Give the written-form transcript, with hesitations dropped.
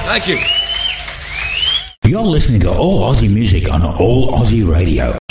Thank you. You're listening to All Aussie Music on All Aussie Radio.